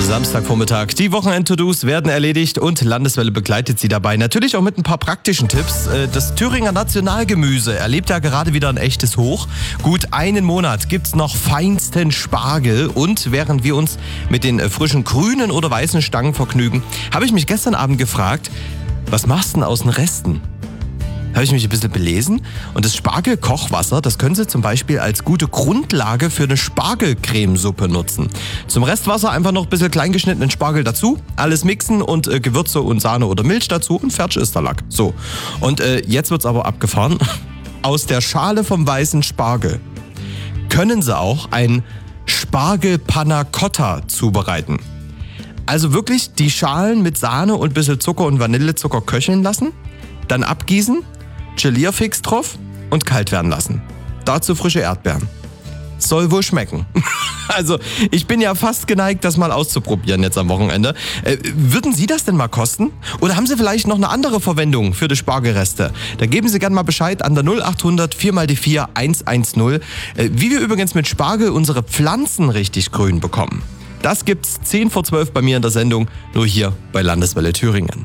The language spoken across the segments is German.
Samstagvormittag. Die Wochenend-To-Dos werden erledigt und Landeswelle begleitet Sie dabei. Natürlich auch mit ein paar praktischen Tipps. Das Thüringer Nationalgemüse erlebt ja gerade wieder ein echtes Hoch. Gut einen Monat gibt's noch feinsten Spargel. Und während wir uns mit den frischen grünen oder weißen Stangen vergnügen, habe ich mich gestern Abend gefragt, was machst du denn aus den Resten? Habe ich mich ein bisschen belesen und das Spargelkochwasser, das können Sie zum Beispiel als gute Grundlage für eine Spargelcremesuppe nutzen. Zum Restwasser einfach noch ein bisschen kleingeschnittenen Spargel dazu, alles mixen und Gewürze und Sahne oder Milch dazu und fertig ist der Lack. So, und jetzt wird's aber abgefahren. Aus der Schale vom weißen Spargel können Sie auch ein Spargel-Panna Cotta zubereiten. Also wirklich die Schalen mit Sahne und ein bisschen Zucker und Vanillezucker köcheln lassen, dann abgießen, Gelierfix drauf und kalt werden lassen. Dazu frische Erdbeeren. Soll wohl schmecken. Also, ich bin ja fast geneigt, das mal auszuprobieren jetzt am Wochenende. Würden Sie das denn mal kosten? Oder haben Sie vielleicht noch eine andere Verwendung für die Spargelreste? Da geben Sie gerne mal Bescheid an der 0800 4x4 110. Wie wir übrigens mit Spargel unsere Pflanzen richtig grün bekommen. Das gibt's 10 vor 12 bei mir in der Sendung, nur hier bei Landeswelle Thüringen.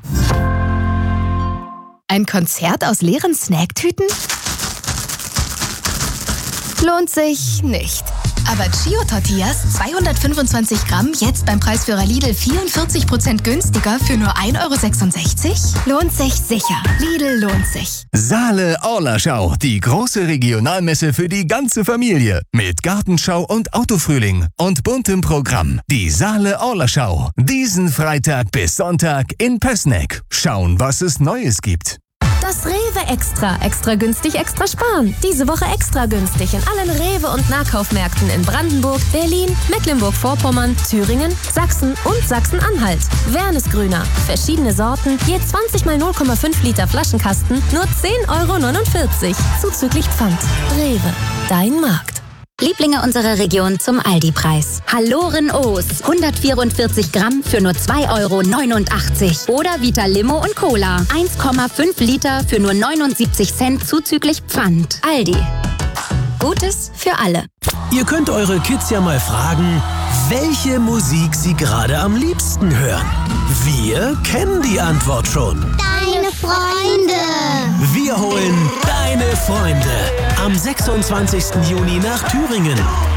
Ein Konzert aus leeren Snacktüten? Lohnt sich nicht. Aber Chio-Tortillas, 225 Gramm, jetzt beim Preisführer Lidl 44% günstiger für nur 1,66 €? Lohnt sich sicher. Lidl lohnt sich. Saale-Orlaschau, die große Regionalmesse für die ganze Familie. Mit Gartenschau und Autofrühling und buntem Programm. Die Saale-Orlaschau. Diesen Freitag bis Sonntag in Pößneck. Schauen, was es Neues gibt. Das Rewe Extra. Extra günstig, extra sparen. Diese Woche extra günstig in allen Rewe- und Nahkaufmärkten in Brandenburg, Berlin, Mecklenburg-Vorpommern, Thüringen, Sachsen und Sachsen-Anhalt. Wernesgrüner. Verschiedene Sorten, je 20 mal 0,5 Liter Flaschenkasten, nur 10,49 €. Zuzüglich Pfand. Rewe. Dein Markt. Lieblinge unserer Region zum Aldi-Preis. Halloren O's, 144 Gramm für nur 2,89 €. Oder Vita Limo und Cola, 1,5 Liter für nur 79 Cent zuzüglich Pfand. Aldi. Gutes für alle. Ihr könnt eure Kids ja mal fragen, welche Musik sie gerade am liebsten hören. Wir kennen die Antwort schon. Deine Freunde. Wir holen deine Freunde am 26. Juni nach Thüringen.